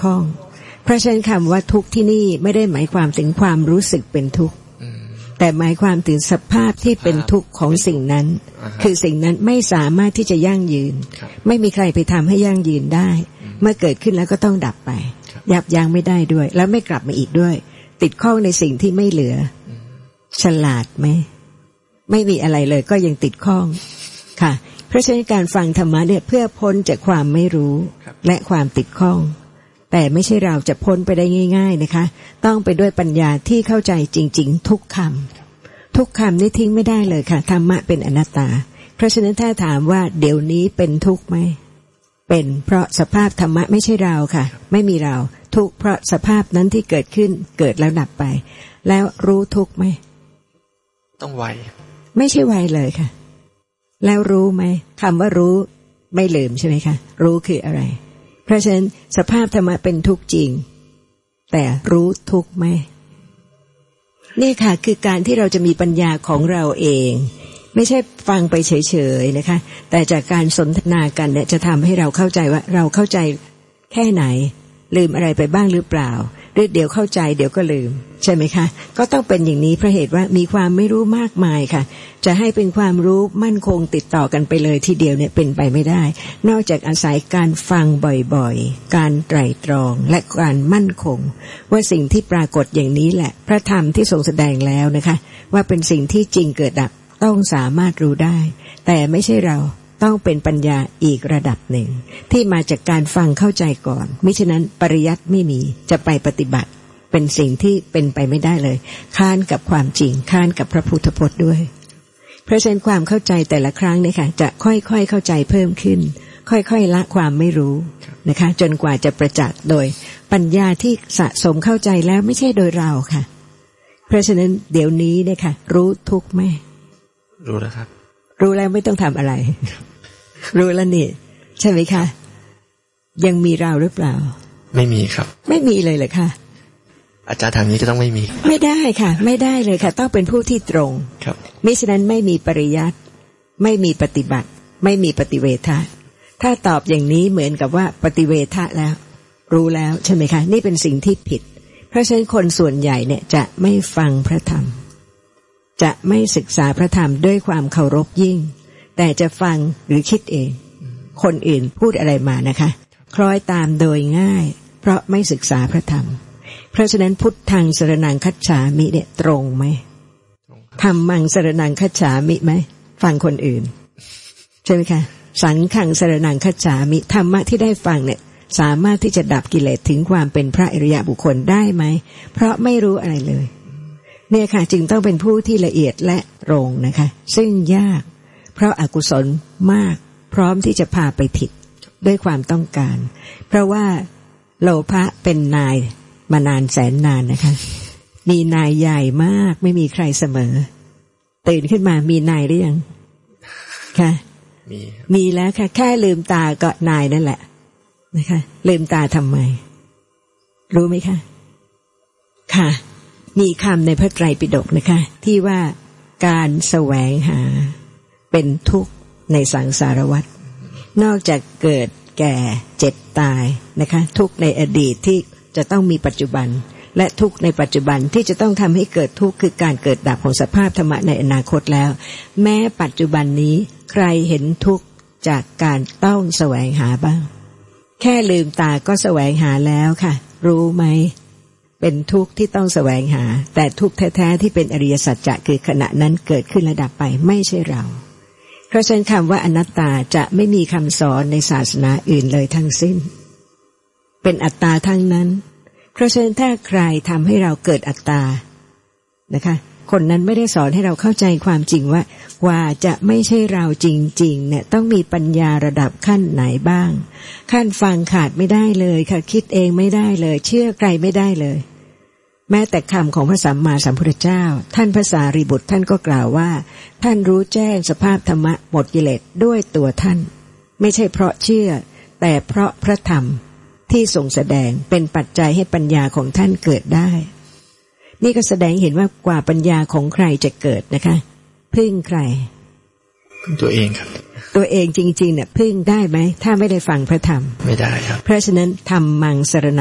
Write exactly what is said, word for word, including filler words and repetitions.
ข้องเพราะฉะนั้นคำว่าทุกข์ที่นี่ไม่ได้หมายความถึงความรู้สึกเป็นทุกข์แต่หมายความถึงสภาพที่เป็นทุกข์ของสิ่งนั้นคือสิ่งนั้นไม่สามารถที่จะยั่งยืนไม่มีใครไปทำให้ยั่งยืนได้เมื่อเกิดขึ้นแล้วก็ต้องดับไปยับยั้งไม่ได้ด้วยแล้วไม่กลับมาอีกด้วยติดข้องในสิ่งที่ไม่เหลือฉลาดไหมไม่มีอะไรเลยก็ยังติดข้องค่ะเพราะฉะนั้นการฟังธรรมะเนี่ยเพื่อพ้นจากความไม่รู้และความติดข้องแต่ไม่ใช่เราจะพ้นไปได้ง่ายๆนะคะต้องไปด้วยปัญญาที่เข้าใจจริงๆทุกคำทุกคำนี่ทิ้งไม่ได้เลยค่ะธรรมะเป็นอนัตตาเพราะฉะนั้นถ้าถามว่าเดี๋ยวนี้เป็นทุกข์ไหมเป็นเพราะสภาพธรรมะไม่ใช่เราค่ะไม่มีเราทุกข์เพราะสภาพนั้นที่เกิดขึ้นเกิดแล้วดับไปแล้วรู้ทุกข์ไหมต้องไวไม่ใช่ไวเลยค่ะแล้วรู้ไหมคำว่ารู้ไม่ลืมใช่ไหมคะรู้คืออะไรเพราะฉะนั้นสภาพธรรมะเป็นทุกข์จริงแต่รู้ทุกข์ไหมนี่ค่ะคือการที่เราจะมีปัญญาของเราเองไม่ใช่ฟังไปเฉยๆนะคะแต่จากการสนทนากันเนี่ยจะทำให้เราเข้าใจว่าเราเข้าใจแค่ไหนลืมอะไรไปบ้างหรือเปล่าหรือเดี๋ยวเข้าใจเดี๋ยวก็ลืมใช่ไหมคะก็ต้องเป็นอย่างนี้เพราะเหตุว่ามีความไม่รู้มากมายค่ะจะให้เป็นความรู้มั่นคงติดต่อกันไปเลยทีเดียวเนี่ยเป็นไปไม่ได้นอกจากอาศัยการฟังบ่อยๆการไตร่ตรองและการมั่นคงว่าสิ่งที่ปรากฏอย่างนี้แหละพระธรรมที่ทรงแสดงแล้วนะคะว่าเป็นสิ่งที่จริงเกิดดับต้องสามารถรู้ได้แต่ไม่ใช่เราต้องเป็นปัญญาอีกระดับหนึ่งที่มาจากการฟังเข้าใจก่อนมิฉะนั้นปริยัติไม่มีจะไปปฏิบัติเป็นสิ่งที่เป็นไปไม่ได้เลยค้านกับความจริงค้านกับพระพุทธพจน์ด้วยเพราะฉะนั้นความเข้าใจแต่ละครั้งเนี่ยค่ะจะค่อยๆเข้าใจเพิ่มขึ้นค่อยๆละความไม่รู้นะคะจนกว่าจะประจักษ์โดยปัญญาที่สะสมเข้าใจแล้วไม่ใช่โดยเราค่ะเพราะฉะนั้นเดี๋ยวนี้เนี่ยค่ะรู้ทุกข์ไหมรู้แล้วครับรู้แล้วไม่ต้องทำอะไรรู้แล้วนี่ใช่ไหมคะยังมีเราหรือเปล่าไม่มีครับไม่มีเลยเหรอคะอาจารย์ทางนี้จะต้องไม่มีไม่ได้ค่ะไม่ได้เลยค่ะต้องเป็นผู้ที่ตรงครับมิฉะนั้นไม่มีปริยัติไม่มีปฏิบัติไม่มีปฏิเวทะถ้าตอบอย่างนี้เหมือนกับว่าปฏิเวทะแล้วรู้แล้วใช่ไหมคะนี่เป็นสิ่งที่ผิดเพราะฉะนั้นคนส่วนใหญ่เนี่ยจะไม่ฟังพระธรรมจะไม่ศึกษาพระธรรมด้วยความเคารพยิ่งแต่จะฟังหรือคิดเองคนอื่นพูดอะไรมานะคะคล้อยตามโดยง่ายเพราะไม่ศึกษาพระธรรมเพราะฉะนั้นพุทธังสรณังคัจฉามิเนี่ยตรงไหมธัมมังสรณังคัจฉามิไหมฟังคนอื่นใช่ไหมคะสังฆังสรณังคัจฉามิธรรมะที่ได้ฟังเนี่ยสามารถที่จะดับกิเลสถึงความเป็นพระอริยบุคคลได้ไหมเพราะไม่รู้อะไรเลยเนี่ยค่ะจึงต้องเป็นผู้ที่ละเอียดและตรงนะคะซึ่งยากเพราะอกุศลมากพร้อมที่จะพาไปผิดด้วยความต้องการเพราะว่าโลภะเป็นนายมานานแสนนานนะคะมีนายใหญ่มากไม่มีใครเสมอตื่นขึ้นมามีนายหรือยังค่ะมีมีแล้วค่ะแค่ลืมตาก็นายนั่นแหละนะคะลืมตาทำไมรู้ไหมคะค่ะมีคำในพระไตรปิฎกนะคะที่ว่าการแสวงหาเป็นทุกข์ในสังสารวัฏนอกจากเกิดแก่เจ็บตายนะคะทุกข์ในอดีตที่จะต้องมีปัจจุบันและทุกข์ในปัจจุบันที่จะต้องทำให้เกิดทุกข์คือการเกิดดับของสภาพธรรมะในอนาคตแล้วแม้ปัจจุบันนี้ใครเห็นทุกข์จากการต้องแสวงหาบ้างแค่ลืมตาก็แสวงหาแล้วค่ะรู้ไหมเป็นทุกข์ที่ต้องแสวงหาแต่ทุกข์แท้ๆที่เป็นอริยสัจจะคือขณะนั้นเกิดขึ้นและดับไปไม่ใช่เราเพราะฉะนั้นคำว่าอนัตตาจะไม่มีคำสอนในศาสนาอื่นเลยทั้งสิ้นเป็นอัตตาทั้งนั้นเพราะฉะนั้นถ้าใครทำให้เราเกิดอัตตานะคะคนนั้นไม่ได้สอนให้เราเข้าใจความจริงว่ากว่าจะไม่ใช่เราจริงๆเนี่ยต้องมีปัญญาระดับขั้นไหนบ้างขั้นฟังขาดไม่ได้เลยค่ะคิดเองไม่ได้เลยเชื่อใครไม่ได้เลยแม้แต่คำของพระสัมมาสัมพุทธเจ้าท่านพระสารีบุตรท่านก็กล่าวว่าท่านรู้แจ้งสภาพธรรมะหมดกิเลสด้วยตัวท่านไม่ใช่เพราะเชื่อแต่เพราะพระธรรมที่ทรงแสดงเป็นปัจจัยให้ปัญญาของท่านเกิดได้นี่ก็แสดงเห็นว่ากว่าปัญญาของใครจะเกิดนะคะพึ่งใครพึ่งตัวเองครับตัวเองจริงๆเนี่ยพึ่งได้ไหมถ้าไม่ได้ฟังพระธรรมไม่ได้ครับเพราะฉะนั้นธัมมังสรณัง